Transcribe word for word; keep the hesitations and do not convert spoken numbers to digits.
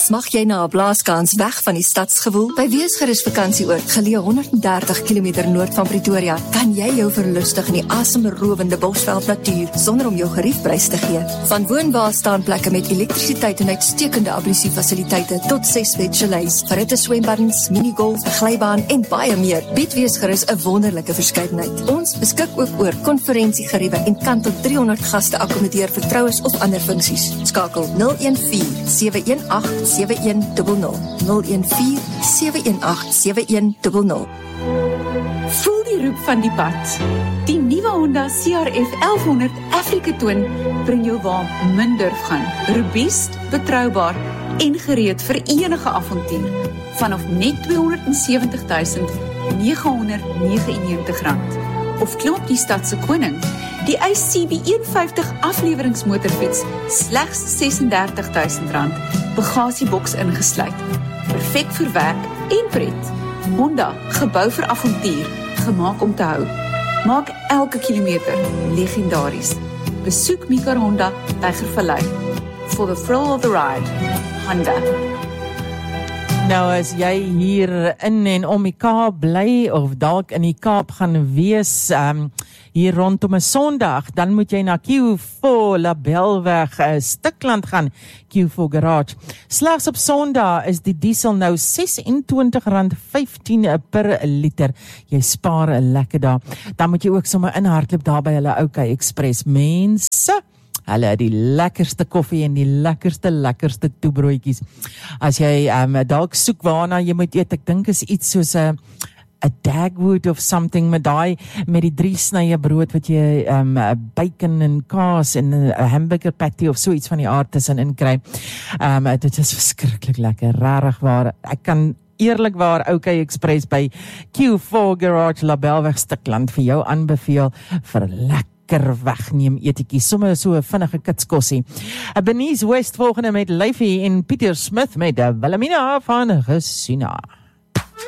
Smag jy na 'n blaaskans weg van die stadsgewoel? By Weesgerus vakansieoord, geleë honderddertig kilometer noord van Pretoria, kan jy jou verlustig in die asemrowende Bosveld natuur sonder om jou geriefprys te gee. Van woonbare staanplekke met elektrisiteit en uitstekende ablusiefasiliteite tot ses bed chalets, verhitte swembaddens, minigolf, 'n glybaan en baie meer, bied Weesgerus 'n wonderlike verskeidenheid. Ons beskik ook oor konferensiegeriewe en kan tot driehonderd gaste akkommodeer vir troues of ander funksies. Skakel nul een vier sewe een agt sewe een nul nul nul een vier sewe een agt sewe een nul nul. Voel die roep van die pad. Die nuwe Honda C R F elfhonderd Africa Twin bring jou waar min durf gaan. Robuust, betroubaar en gereed vir enige avontuur. Vanaf net tweehonderdsewentigduisend negenhonderdnegenennegentig rand. Of klop die stadse koning, die I C B honderdvyftig afleweringsmotorfiets, slegs sesendertigduisend rand, bagasieboks ingesluit. Perfek vir werk en pret. Honda, gebou vir avontuur, gemaak om te hou. Maak elke kilometer legendaries. Besoek Mikar Honda by Gervallei. For the thrill of the ride, Honda. Nou as jy hier in en om die Kaap bly of dalk in die Kaap gaan wees um, hier rondom 'n Sondag, dan moet jy na Q four Labelweg uh, Stikland gaan, Q four Garage. Slegs op Sondag is die diesel nou ses en twintig rand vyftien per liter. Jy spaar 'n lekker daar. Dan moet jy ook sommer inhardloop daar by hulle OK Express. Mense, hulle het die lekkerste koffie en die lekkerste, lekkerste toebroodjies. As jy um, dalk soek waarna jy moet eet, ek dink is iets soos 'n 'n Dagwood of something, met daai, met die drie snye brood wat jy um, bacon en kaas en 'n hamburger patty of so iets van die aard tussenin kry. Um, dit is verskriklik lekker, rarig waar. Ek kan eerlikwaar OK Express by Q four Garage Labelweg Stikland vir jou aanbeveel vir lekker wegneem etetjie, sommer so 'n vinnige kitskossie. Benice West volgende met Leifie en Pieter Smith met Wilhelmina van Gesina.